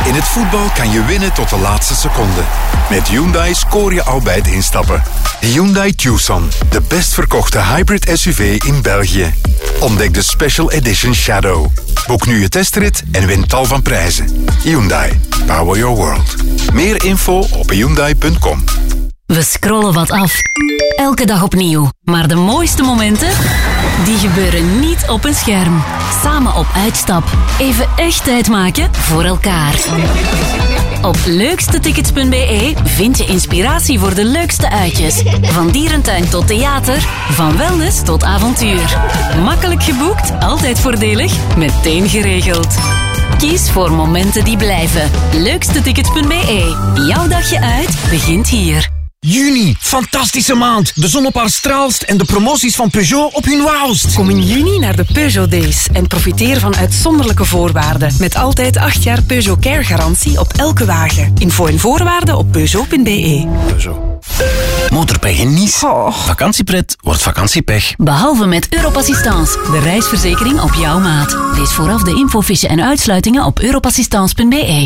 In het voetbal kan je winnen tot de laatste seconde. Met Hyundai scoor je al bij het instappen. Hyundai Tucson, de best verkochte hybrid SUV in België. Ontdek de Special Edition Shadow. Boek nu je testrit en win tal van prijzen. Hyundai, power your world. Meer info op hyundai.com. We scrollen wat af. Elke dag opnieuw. Maar de mooiste momenten, die gebeuren niet op een scherm. Samen op uitstap. Even echt tijd maken voor elkaar. Op leukstetickets.be vind je inspiratie voor de leukste uitjes. Van dierentuin tot theater, van wellness tot avontuur. Makkelijk geboekt, altijd voordelig, meteen geregeld. Kies voor momenten die blijven. Leukstetickets.be. Jouw dagje uit begint hier. Juni, fantastische maand. De zon op haar straalst en de promoties van Peugeot op hun wauwst. Kom in juni naar de Peugeot Days en profiteer van uitzonderlijke voorwaarden. Met altijd 8 jaar Peugeot Care garantie op elke wagen. Info en voorwaarden op Peugeot.be. Peugeot. Motorpech en Nice. Vakantiepret wordt vakantiepech. Behalve met Europassistance, de reisverzekering op jouw maat. Lees vooraf de infofiche en uitsluitingen op europassistance.be.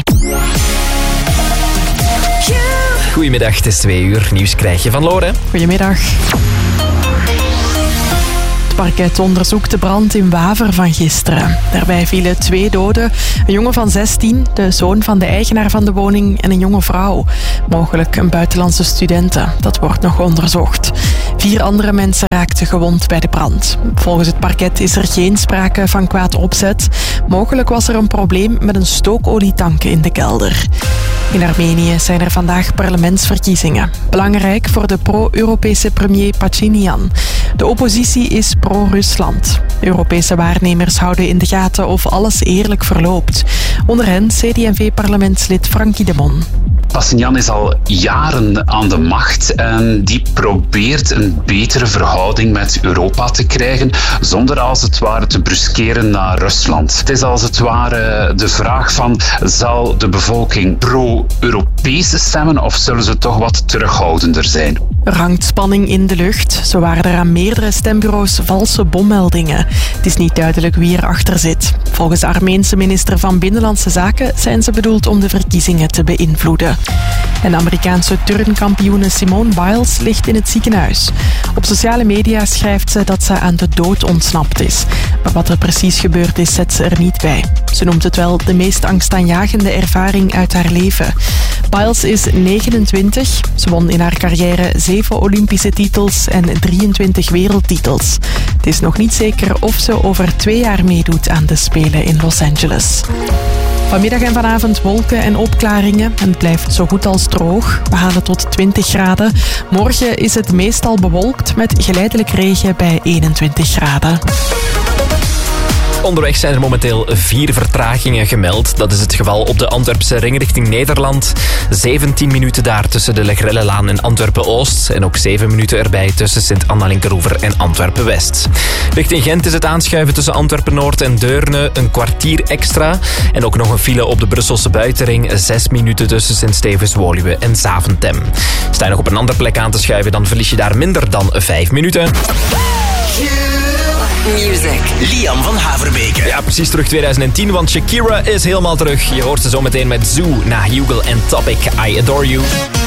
Goedemiddag, het is 2 uur. Nieuws krijg je van Lore. Goedemiddag. Het parket onderzoekt de brand in Waver van gisteren. Daarbij vielen 2 doden. Een jongen van 16, de zoon van de eigenaar van de woning, en een jonge vrouw. Mogelijk een buitenlandse studente. Dat wordt nog onderzocht. 4 andere mensen raakten gewond bij de brand. Volgens het parket is er geen sprake van kwaad opzet. Mogelijk was er een probleem met een stookolietank in de kelder. In Armenië zijn er vandaag parlementsverkiezingen. Belangrijk voor de pro-Europese premier Pachinian. De oppositie is pro-Rusland. Europese waarnemers houden in de gaten of alles eerlijk verloopt. Onder hen CD&V-parlementslid Frankie de Mon. Pachinian is al jaren aan de macht en die probeert een betere verhouding met Europa te krijgen, zonder als het ware te bruskeren naar Rusland. Het is als het ware de vraag van, zal de bevolking pro-Europese stemmen of zullen ze toch wat terughoudender zijn? Er hangt spanning in de lucht. Zo waren er aan meerdere stembureaus valse bommeldingen. Het is niet duidelijk wie erachter zit. Volgens de Armeense minister van Binnenlandse Zaken zijn ze bedoeld om de verkiezingen te beïnvloeden. En Amerikaanse turnkampioene Simone Biles ligt in het ziekenhuis. Op sociale media schrijft ze dat ze aan de dood ontsnapt is. Maar wat er precies gebeurd is, zet ze er niet bij. Ze noemt het wel de meest angstaanjagende ervaring uit haar leven. Biles is 29. Ze won in haar carrière 7 Olympische titels en 23 wereldtitels. Het is nog niet zeker of ze over 2 jaar meedoet aan de Spelen in Los Angeles. Vanmiddag en vanavond wolken en opklaringen en het blijft zo goed als droog. We halen tot 20 graden. Morgen is het meestal bewolkt met geleidelijk regen bij 21 graden. Onderweg zijn er momenteel 4 vertragingen gemeld. Dat is het geval op de Antwerpse ring richting Nederland. 17 minuten daar tussen de Legrellelaan en Antwerpen-Oost. En ook 7 minuten erbij tussen Sint-Anna-Linkeroever en Antwerpen-West. Richting Gent is het aanschuiven tussen Antwerpen-Noord en Deurne een kwartier extra. En ook nog een file op de Brusselse buitenring. 6 minuten tussen Sint-Stevens-Woluwe en Zaventem. Sta je nog op een andere plek aan te schuiven, dan verlies je daar minder dan 5 minuten. Music. Liam van Haverbeke. Ja, precies terug 2010, want Shakira is helemaal terug. Je hoort ze zo meteen met Zoo na Hugel en Topic, I Adore You.